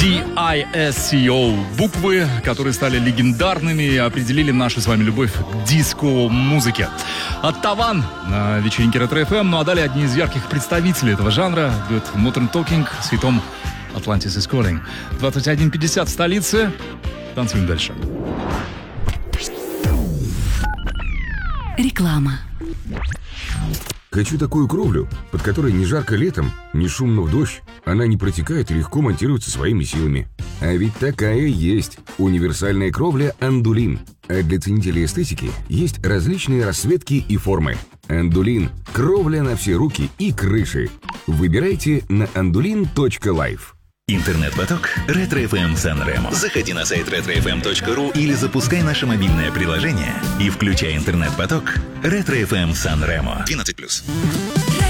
DISCO. Буквы, которые стали легендарными и определили нашу с вами любовь к диско-музыке. Оттаван на вечеринке Ретро-ФМ. Ну а далее одни из ярких представителей этого жанра. Дуэт Modern Talking с хитом Atlantis is Calling. 21:50 в столице. Танцуем дальше. Реклама. Хочу такую кровлю, под которой не жарко летом, не шумно в дождь. Она не протекает и легко монтируется своими силами. А ведь такая есть. Универсальная кровля «Андулин». А для ценителей эстетики есть различные расцветки и формы. «Андулин» – кровля на все руки и крыши. Выбирайте на andulin.life. Интернет-поток Ретро-ФМ Сан-Ремо. Заходи на сайт retrofm.ru или запускай наше мобильное приложение и включай интернет-поток Ретро-ФМ Сан-Ремо. 12+.